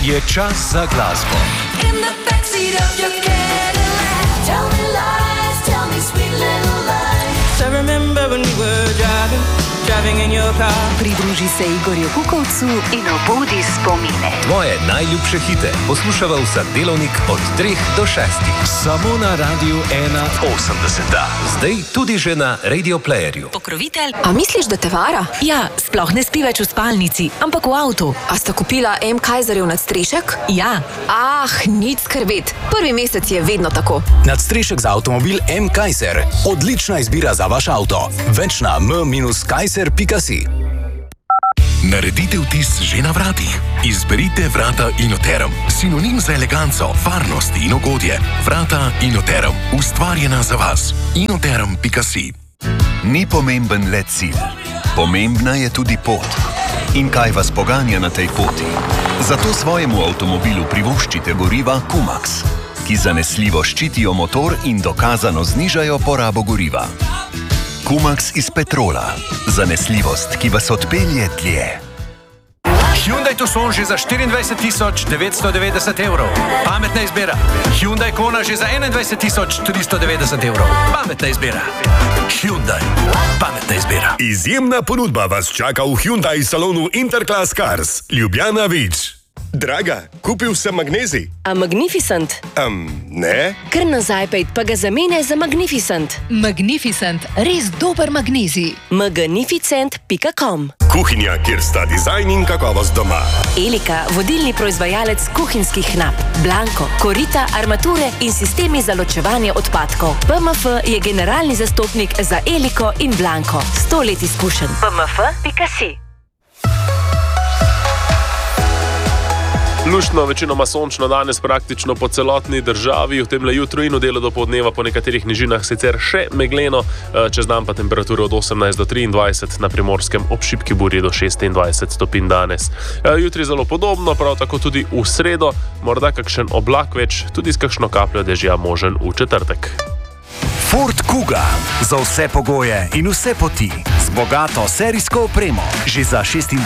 je čas za glasbo. Pridruži se Igorju Kukovcu in obudi spomine. Tvoje najljubše hite poslušava vsak delovnik od 3 do 6. Samo na Radiu 81. Zdaj tudi že na Radio Playerju. Pokrovitelj. A misliš, da te vara? Ja, sploh ne spi več v spalnici, ampak v avtu. A sta kupila M. Kaiserjev nadstrešek? Ja. Nič skrbet. Prvi mesec je vedno tako. Nadstrešek za avtomobil M. Kaiser. Odlična izbira za vaš avto. Več na m-kaiser.si. Naredite vtis že na vratih. Izberite vrata Inoterum. Sinonim za eleganco, varnost in ugodje. Vrata Inoterum. Ustvarjena za vas. Inoterum.si. Ni pomemben le cilj. Pomembna je tudi pot. In kaj vas poganja na tej poti? Zato svojemu avtomobilu privoščite goriva Kumax, ki zanesljivo ščitijo motor in dokazano znižajo porabo goriva. Kumax iz petrola. Zanesljivost, ki vas odpelje dlje. Hyundai Tucson že za 24.990 evrov. Pametna izbira. Hyundai Kona že za 21.390 evrov. Pametna izbira. Hyundai. Pametna izbira. Izjemna ponudba vas čaka v Hyundai salonu Interclass Cars. Ljubljana Vič. Draga, kupil sem magnezij. A Magnificent? Ne. Kar nazaj pejt, pa ga zamene za Magnificent. Magnificent, res dober magnezij. Magnificent.com. Kuhinja, kjer sta dizajn in kakovost doma. Elika, vodilni proizvajalec kuhinjskih knap. Blanko, korita, armature in sistemi za ločevanje odpadkov. PMF je generalni zastopnik za Eliko in Blanko. 100 let izkušenj. PMF.si. Luštno, večinoma sončno danes praktično po celotni državi, v temle jutro in v delu do poldneva po nekaterih nižinah sicer še megleno, čez dan pa temperature od 18 do 23, na Primorskem ob šibki burji do 26 stopinj danes. Jutri zelo podobno, prav tako tudi v sredo, morda kakšen oblak več, tudi s kakšno kapljo dežja možen v četrtek. Ford Kuga. Za vse pogoje in vse poti. Z bogato serijsko opremo. Že za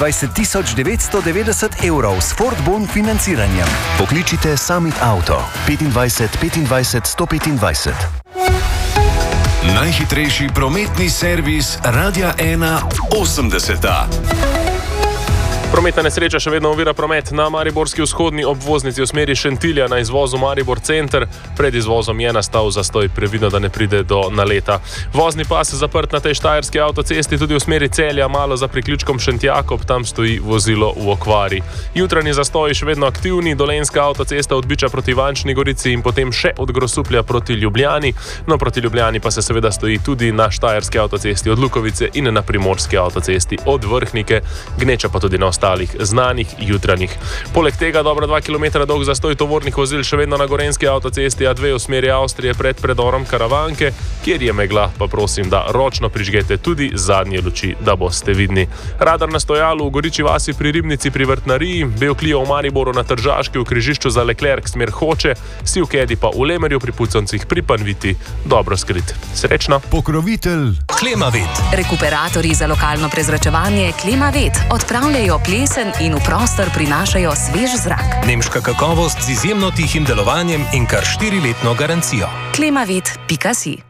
26.990 evrov s Ford Bon financiranjem. Pokličite Summit Auto 25 25 125. Najhitrejši prometni servis Radia 81. Prometna nesreča še vedno ovira promet na mariborski vzhodni obvoznici v smeri Šentilja na izvozu Maribor Center. Pred izvozom je nastal zastoj, previdno, da ne pride do naleta. Vozni pas zaprt na tej štajerski avtocesti tudi v smeri Celja, malo za priključkom Šentjakob, tam stoji vozilo v okvari. Jutranji zastoji še vedno aktivni, dolenjska avtocesta od Biča proti Ivančni Gorici in potem še od Grosuplja proti Ljubljani. No, proti Ljubljani pa se seveda stoji tudi na štajerski avtocesti od Lukovice in na primorski avtocesti od Vrhnike, gneča pa tudi na ostalih znanih jutranjih. Poleg tega dobra 2 km dolg zastoj tovornih vozil še vedno na gorenjski avtocesti A2 v smeri Avstrije pred predorom Karavanke, kjer je megla, pa prosim, da ročno prižgete tudi zadnje luči, da boste vidni. Radar na stojalu v Goriči vasi pri Ribnici pri Vrtnariji, Bel Clio v Mariboru na Tržaški v križišču za Leclerc smer Hoče, Sivkedi pa v Lemerju pri Puconcih pri Panviti dobro skrit. Srečno! Pokrovitelj Klimavet. Rekuperatorji za lokalno prezračevanje Klimavet odpravljajo plesen in v prostor prinašajo svež zrak. Nemška kakovost z izjemno tihim delovanjem in kar 4-letno garancijo. Klimavet.si